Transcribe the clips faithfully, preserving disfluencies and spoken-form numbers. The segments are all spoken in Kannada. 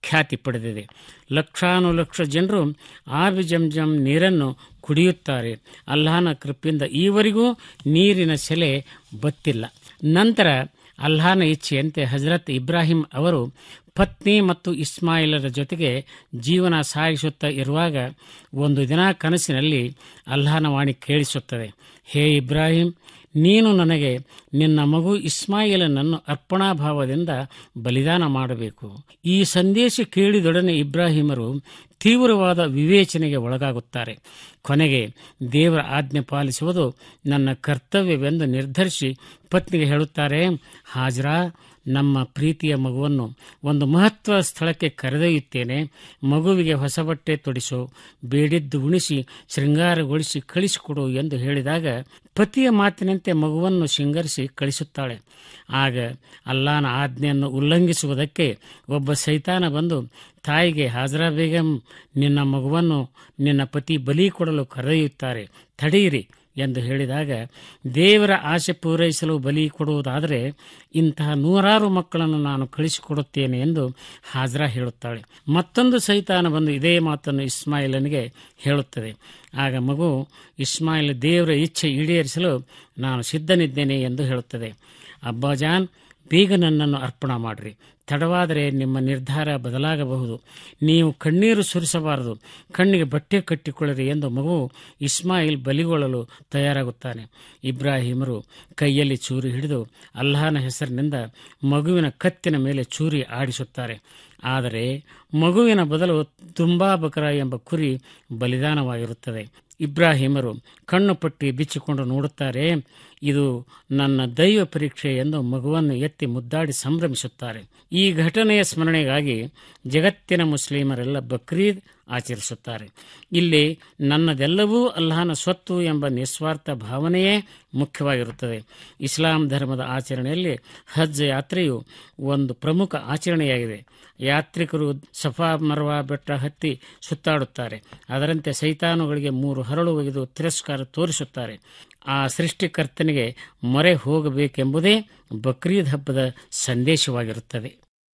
ಖ್ಯಾತಿ ಪಡೆದಿದೆ. ಲಕ್ಷಾನುಲಕ್ಷ ಜನರು ಆಬಿ ಜಂಜಂ ನೀರನ್ನು ಕುಡಿಯುತ್ತಾರೆ. ಅಲ್ಲಾಹನ ಕೃಪೆಯಿಂದ ಈವರೆಗೂ ನೀರಿನ ಸೆಲೆ ಬತ್ತಿಲ್ಲ. ನಂತರ ಅಲ್ಲಾಹನ ಇಚ್ಛೆಯಂತೆ ಹಜರತ್ ಇಬ್ರಾಹಿಂ ಅವರು ಪತ್ನಿ ಮತ್ತು ಇಸ್ಮಾಯಿಲರ ಜೊತೆಗೆ ಜೀವನ ಸಾಗಿಸುತ್ತಾ ಇರುವಾಗ ಒಂದು ದಿನ ಕನಸಿನಲ್ಲಿ ಅಲ್ಲಾಹನ ವಾಣಿ ಕೇಳಿಸುತ್ತದೆ. ಹೇ ಇಬ್ರಾಹಿಂ, ನೀನು ನನಗೆ ನಿನ್ನ ಮಗು ಇಸ್ಮಾಯಿಲನನ್ನು ಅರ್ಪಣಾಭಾವದಿಂದ ಬಲಿದಾನ ಮಾಡಬೇಕು. ಈ ಸಂದೇಶ ಕೇಳಿದೊಡನೆ ಇಬ್ರಾಹಿಮರು ತೀವ್ರವಾದ ವಿವೇಚನೆಗೆ ಒಳಗಾಗುತ್ತಾರೆ. ಕೊನೆಗೆ ದೇವರ ಆಜ್ಞೆ ಪಾಲಿಸುವುದು ನನ್ನ ಕರ್ತವ್ಯವೆಂದು ನಿರ್ಧರಿಸಿ ಪತ್ನಿಗೆ ಹೇಳುತ್ತಾರೆ, ಹಾಜರಾ, ನಮ್ಮ ಪ್ರೀತಿಯ ಮಗುವನ್ನು ಒಂದು ಮಹತ್ವದ ಸ್ಥಳಕ್ಕೆ ಕರೆದೊಯ್ಯುತ್ತೇನೆ. ಮಗುವಿಗೆ ಹೊಸ ಬಟ್ಟೆ ತೊಡಿಸು, ಬೇಡಿದ್ದು ಉಣಿಸಿ ಶೃಂಗಾರಗೊಳಿಸಿ ಕಳಿಸಿಕೊಡು ಎಂದು ಹೇಳಿದಾಗ ಪತಿಯ ಮಾತಿನಂತೆ ಮಗುವನ್ನು ಶೃಂಗರಿಸಿ ಕಳಿಸುತ್ತಾಳೆ. ಆಗ ಅಲ್ಲಾಹನ ಆಜ್ಞೆಯನ್ನು ಉಲ್ಲಂಘಿಸುವುದಕ್ಕೆ ಒಬ್ಬ ಸೈತಾನ ಬಂದು ತಾಯಿಗೆ, ಹಾಜರಾ ಬೇಗಂ, ನಿನ್ನ ಮಗುವನ್ನು ನಿನ್ನ ಪತಿ ಬಲಿ ಕೊಡಲು ಕರೆದೊಯ್ಯುತ್ತಾರೆ, ತಡೆಯಿರಿ ಎಂದು ಹೇಳಿದಾಗ, ದೇವರ ಆಸೆ ಪೂರೈಸಲು ಬಲಿ ಕೊಡುವುದಾದರೆ ಇಂತಹ ನೂರಾರು ಮಕ್ಕಳನ್ನು ನಾನು ಕಳಿಸಿಕೊಡುತ್ತೇನೆ ಎಂದು ಹಾಜರಾ ಹೇಳುತ್ತಾಳೆ. ಮತ್ತೊಂದು ಸೈತಾನ ಬಂದು ಇದೇ ಮಾತನ್ನು ಇಸ್ಮಾಯಿಲನಿಗೆ ಹೇಳುತ್ತದೆ. ಆಗ ಮಗು ಇಸ್ಮಾಯಿಲ್ ದೇವರ ಇಚ್ಛೆ ಈಡೇರಿಸಲು ನಾನು ಸಿದ್ಧನಿದ್ದೇನೆ ಎಂದು ಹೇಳುತ್ತದೆ. ಅಬ್ಬಾಜಾನ್, ಬೇಗ ನನ್ನನ್ನು ಅರ್ಪಣೆ ಮಾಡಿರಿ, ತಡವಾದರೆ ನಿಮ್ಮ ನಿರ್ಧಾರ ಬದಲಾಗಬಹುದು. ನೀವು ಕಣ್ಣೀರು ಸುರಿಸಬಾರದು, ಕಣ್ಣಿಗೆ ಬಟ್ಟೆ ಕಟ್ಟಿಕೊಳ್ಳಿರಿ ಎಂದು ಮಗು ಇಸ್ಮಾಯಿಲ್ ಬಲಿಗೊಳ್ಳಲು ತಯಾರಾಗುತ್ತಾನೆ. ಇಬ್ರಾಹಿಮರು ಕೈಯಲ್ಲಿ ಚೂರಿ ಹಿಡಿದು ಅಲ್ಲಾಹನ ಹೆಸರಿನಿಂದ ಮಗುವಿನ ಕತ್ತಿನ ಮೇಲೆ ಚೂರಿ ಆಡಿಸುತ್ತಾರೆ. ಆದರೆ ಮಗುವಿನ ಬದಲು ದುಂಬಾ ಬಕರ ಎಂಬ ಕುರಿ ಬಲಿದಾನವಾಗಿರುತ್ತದೆ. ಇಬ್ರಾಹಿಮರು ಕಣ್ಣು ಪಟ್ಟಿ ಬಿಚ್ಚಿಕೊಂಡು ನೋಡುತ್ತಾರೆ. ಇದು ನನ್ನ ದೈವ ಪರೀಕ್ಷೆ ಎಂದು ಮಗುವನ್ನು ಎತ್ತಿ ಮುದ್ದಾಡಿ ಸಂಭ್ರಮಿಸುತ್ತಾರೆ. ಈ ಘಟನೆಯ ಸ್ಮರಣೆಗಾಗಿ ಜಗತ್ತಿನ ಮುಸ್ಲಿಮರೆಲ್ಲ ಬಕ್ರೀದ್ ಆಚರಿಸುತ್ತಾರೆ. ಇಲ್ಲಿ ನನ್ನದೆಲ್ಲವೂ ಅಲ್ಲಾಹನ ಸ್ವತ್ತು ಎಂಬ ನಿಸ್ವಾರ್ಥ ಭಾವನೆಯೇ ಮುಖ್ಯವಾಗಿರುತ್ತದೆ. ಇಸ್ಲಾಂ ಧರ್ಮದ ಆಚರಣೆಯಲ್ಲಿ ಹಜ್ ಯಾತ್ರೆಯು ಒಂದು ಪ್ರಮುಖ ಆಚರಣೆಯಾಗಿದೆ. ಯಾತ್ರಿಕರು ಸಫಾ ಮರ್ವಾ ಬೆಟ್ಟ ಹತ್ತಿ ಸುತ್ತಾಡುತ್ತಾರೆ. ಅದರಂತೆ ಸೈತಾನುಗಳಿಗೆ ಮೂರು ಹರಳು ಒಗೆದು ತಿರಸ್ಕಾರ ತೋರಿಸುತ್ತಾರೆ. ಆ ಸೃಷ್ಟಿಕರ್ತನಿಗೆ ಮೊರೆ ಹೋಗಬೇಕೆಂಬುದೇ ಬಕ್ರೀದ್ ಹಬ್ಬದ ಸಂದೇಶವಾಗಿರುತ್ತದೆ.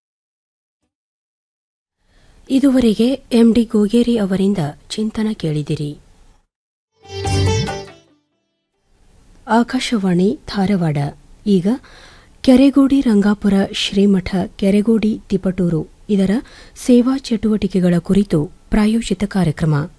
ಇದುವರೆಗೆ ಎಂಡಿ ಗೋಗೇರಿ ಅವರಿಂದ ಚಿಂತನ ಕೇಳಿದಿರಿ. ಆಕಾಶವಾಣಿ ಧಾರವಾಡ. ಈಗ ಕೆರೆಗೋಡಿ ರಂಗಾಪುರ ಶ್ರೀಮಠ ಕೆರೆಗೋಡಿ ತಿಪಟೂರು ಇದರ ಸೇವಾ ಚಟುವಟಿಕೆಗಳ ಕುರಿತು ಪ್ರಾಯೋಜಿತ ಕಾರ್ಯಕ್ರಮ.